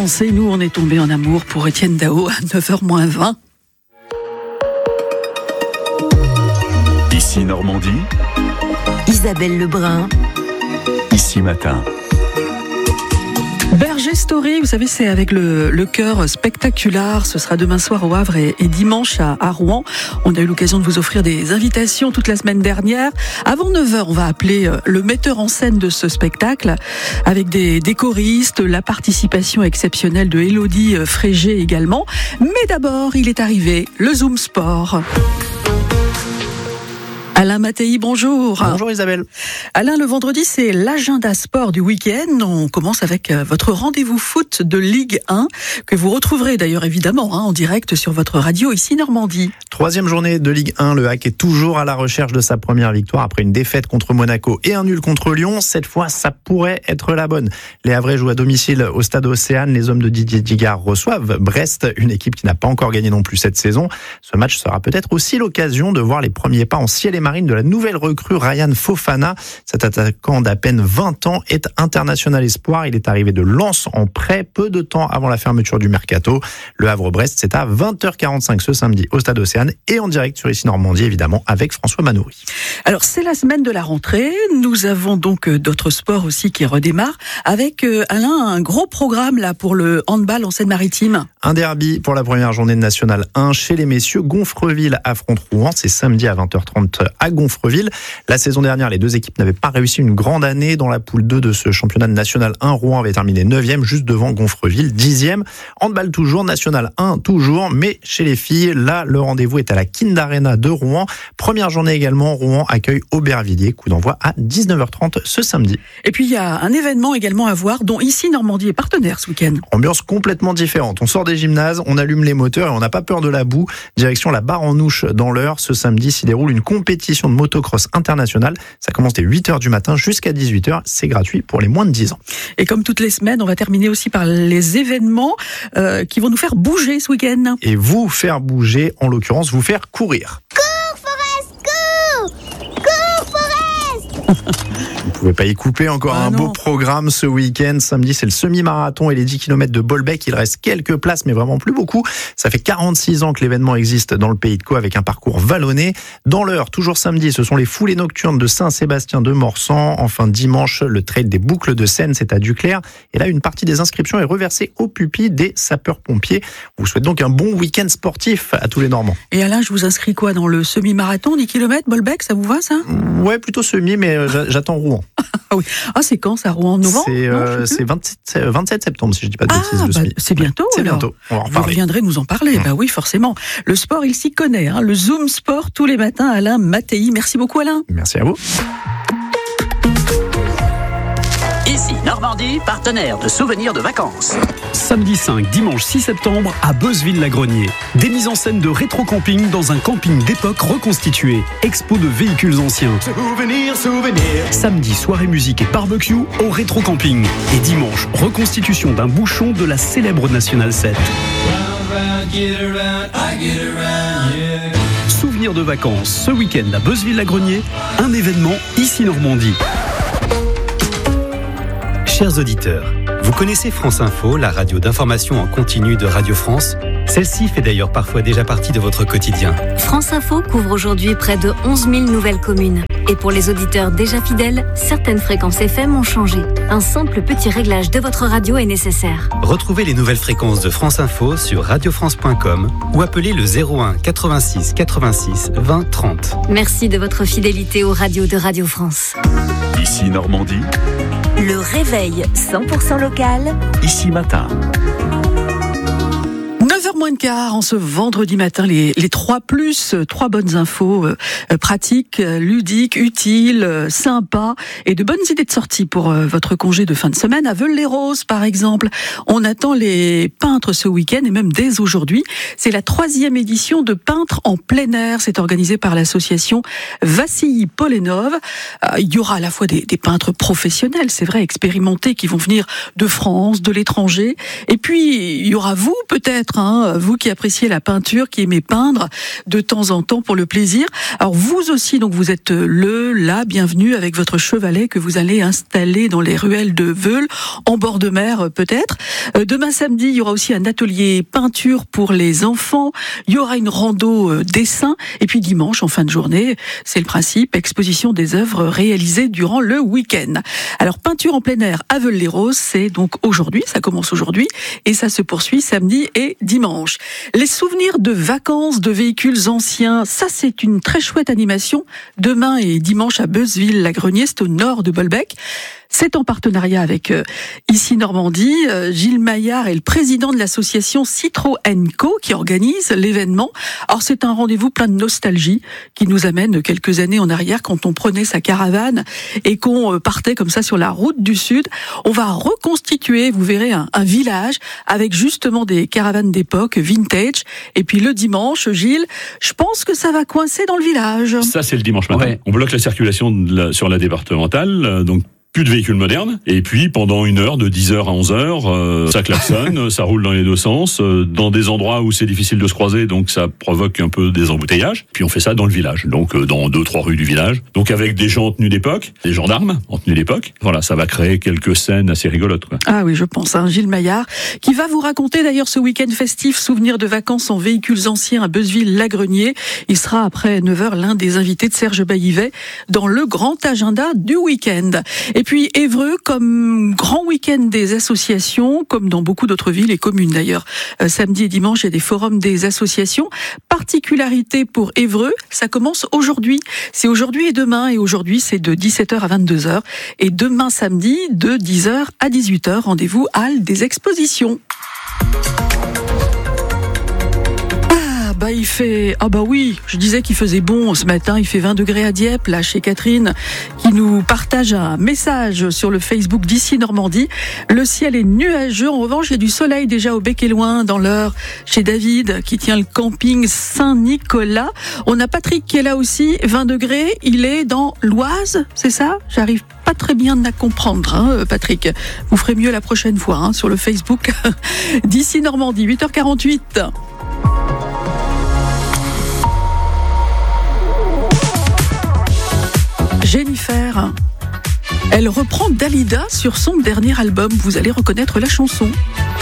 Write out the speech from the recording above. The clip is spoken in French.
vacances et nous on est tombé en amour pour Étienne Dao à 9h-20. Ici Normandie, Isabelle Lebrun. Ici Matin. Berger Story, vous savez, c'est avec le chœur spectaculaire. Ce sera demain soir au Havre et dimanche à Rouen. On a eu l'occasion de vous offrir des invitations toute la semaine dernière. Avant 9h, on va appeler le metteur en scène de ce spectacle avec des choristes, la participation exceptionnelle de Élodie Frégé également. Mais d'abord, il est arrivé, le Zoom Sport. Alain Mattei, bonjour. Bonjour Isabelle. Alain, le vendredi, c'est l'agenda sport du week-end. On commence avec votre rendez-vous foot de Ligue 1, que vous retrouverez d'ailleurs évidemment en direct sur votre radio ici Normandie. Troisième journée de Ligue 1, le Hack est toujours à la recherche de sa première victoire après une défaite contre Monaco et un nul contre Lyon. Cette fois, ça pourrait être la bonne. Les Havrais jouent à domicile au stade Océane. Les hommes de Didier Digard reçoivent Brest, une équipe qui n'a pas encore gagné non plus cette saison. Ce match sera peut-être aussi l'occasion de voir les premiers pas en ciel et marine de la nouvelle recrue Ryan Fofana. Cet attaquant d'à peine 20 ans est international espoir. Il est arrivé de Lens en prêt peu de temps avant la fermeture du mercato. Le Havre-Brest, c'est à 20h45 ce samedi au stade Océane et en direct sur Ici Normandie, évidemment, avec François Manoury. Alors, c'est la semaine de la rentrée. Nous avons donc d'autres sports aussi qui redémarrent avec, Alain, un gros programme là pour le handball en Seine-Maritime. Un derby pour la première journée de National 1 chez les messieurs. Gonfreville affronte Rouen. C'est samedi à 20h30 à Gonfreville. La saison dernière, les deux équipes n'avaient pas réussi une grande année. Dans la poule 2 de ce championnat de National 1, Rouen avait terminé 9e, juste devant Gonfreville, 10e. Handball toujours, National 1 toujours, mais chez les filles, là, le rendez-vous est à la Kind Arena de Rouen. Première journée également, Rouen accueille Aubervilliers. Coup d'envoi à 19h30 ce samedi. Et puis, il y a un événement également à voir, dont Ici Normandie est partenaire ce week-end. Ambiance complètement différente. On sort des gymnases, on allume les moteurs et on n'a pas peur de la boue. Direction la Barre en Ouche dans l'Eure. Ce samedi s'y déroule une compétition de motocross internationale. Ça commence dès 8h du matin jusqu'à 18h. C'est gratuit pour les moins de 10 ans. Et comme toutes les semaines, on va terminer aussi par les événements qui vont nous faire bouger ce week-end. Et vous faire bouger, en l'occurrence, vous faire courir. Cours, Forest, cours! Cours, Forest! Vous ne pouvez pas y couper, encore un beau programme ce week-end. Samedi, c'est le semi-marathon et les 10 km de Bolbec. Il reste quelques places, mais vraiment plus beaucoup. Ça fait 46 ans que l'événement existe dans le Pays de Caux avec un parcours vallonné. Dans l'Eure, toujours samedi, ce sont les foulées nocturnes de Saint-Sébastien de Morsan. Enfin, dimanche, le trail des boucles de Seine, c'est à Duclair. Et là, une partie des inscriptions est reversée au pupille des sapeurs-pompiers. On vous souhaite donc un bon week-end sportif à tous les Normands. Et Alain, je vous inscris quoi dans le semi-marathon, 10 km, Bolbec, ça vous va ça? Ouais, plutôt semi, mais j'attends Rouen. Ah oui. Ah, c'est quand ça, Rouen, en novembre? C'est 27 septembre, si je dis pas de bêtises. C'est bientôt. C'est alors. bientôt. On va en Vous reparler. reviendrez nous en parler. Bah oui, forcément. Le sport, il s'y connaît. Le Zoom Sport tous les matins. Alain Mattei. Merci beaucoup, Alain. Merci à vous. Ici Normandie, partenaire de souvenirs de vacances. Samedi 5, dimanche 6 septembre à Beuzeville-la-Grenier. Des mises en scène de rétro-camping dans un camping d'époque reconstitué. Expo de véhicules anciens. Samedi, soirée musique et barbecue au rétro-camping. Et dimanche, reconstitution d'un bouchon de la célèbre National 7. Souvenirs de vacances ce week-end à Beuzeville-la-Grenier. Un événement Ici Normandie. Chers auditeurs, vous connaissez France Info, la radio d'information en continu de Radio France? Celle-ci fait d'ailleurs parfois déjà partie de votre quotidien. France Info couvre aujourd'hui près de 11 000 nouvelles communes. Et pour les auditeurs déjà fidèles, certaines fréquences FM ont changé. Un simple petit réglage de votre radio est nécessaire. Retrouvez les nouvelles fréquences de France Info sur radiofrance.com ou appelez le 01 86 86 20 30. Merci de votre fidélité aux radios de Radio France. Ici Normandie, Le réveil 100% local. Ici Matin. 9h moins de quart en ce vendredi matin, les 3 bonnes infos pratiques, ludiques, utiles, sympas et de bonnes idées de sortie pour votre congé de fin de semaine. À Veules-les-Roses, par exemple, on attend les peintres ce week-end et même dès aujourd'hui. C'est la 3e édition de Peintres en plein air. C'est organisé par l'association Vassili Polenov. Il y aura à la fois des peintres professionnels, c'est vrai, expérimentés, qui vont venir de France, de l'étranger. Et puis, il y aura vous, peut-être, hein, vous qui appréciez la peinture, qui aimez peindre de temps en temps pour le plaisir. Alors vous aussi, donc vous êtes la bienvenue avec votre chevalet que vous allez installer dans les ruelles de Veule, en bord de mer peut-être. Demain samedi, il y aura aussi un atelier peinture pour les enfants. Il y aura une rando dessin. Et puis dimanche, en fin de journée, c'est le principe, exposition des œuvres réalisées durant le week-end. Alors peinture en plein air à Veule-les-Roses, c'est donc aujourd'hui, ça commence aujourd'hui et ça se poursuit samedi et dimanche. Les souvenirs de vacances de véhicules anciens, ça c'est une très chouette animation. Demain et dimanche à Beuzeville-la-Grenier, c'est au nord de Bolbec. C'est en partenariat avec Ici Normandie. Gilles Maillard est le président de l'association Citroën Co qui organise l'événement. Alors c'est un rendez-vous plein de nostalgie qui nous amène quelques années en arrière quand on prenait sa caravane et qu'on partait comme ça sur la route du Sud. On va reconstituer, vous verrez, un village avec justement des caravanes d'époque vintage. Et puis le dimanche, Gilles, je pense que ça va coincer dans le village. Ça c'est le dimanche matin. Ouais. On bloque la circulation sur la départementale, donc plus de véhicules modernes, et puis pendant une heure, de 10h à 11h, ça klaxonne, ça roule dans les deux sens, dans des endroits où c'est difficile de se croiser, donc ça provoque un peu des embouteillages, puis on fait ça dans le village, donc dans 2-3 rues du village, donc avec des gens en tenue d'époque, des gendarmes en tenue d'époque, voilà, ça va créer quelques scènes assez rigolotes, quoi. Ah oui, je pense, hein, Gilles Maillard, qui va vous raconter d'ailleurs ce week-end festif, souvenirs de vacances en véhicules anciens à Beuzeville-la-Grenier. Il sera après 9h l'un des invités de Serge Baillivet dans le grand agenda du week-end. Et puis Évreux, comme grand week-end des associations, comme dans beaucoup d'autres villes et communes d'ailleurs. Samedi et dimanche, il y a des forums des associations. Particularité pour Évreux, ça commence aujourd'hui. C'est aujourd'hui et demain. Et aujourd'hui, c'est de 17h à 22h. Et demain samedi, de 10h à 18h. Rendez-vous Halle des Expositions. Il fait, oui, je disais qu'il faisait bon ce matin, il fait 20 degrés à Dieppe, là, chez Catherine, qui nous partage un message sur le Facebook d'Ici Normandie. Le ciel est nuageux, en revanche, il y a du soleil déjà au Bec et Loin, dans l'Eure, chez David, qui tient le camping Saint-Nicolas. On a Patrick qui est là aussi, 20 degrés, il est dans l'Oise, c'est ça? J'arrive pas très bien à comprendre, hein, Patrick. Vous ferez mieux la prochaine fois, hein, sur le Facebook d'Ici Normandie, 8h48. Jennifer, elle reprend Dalida sur son dernier album. Vous allez reconnaître la chanson.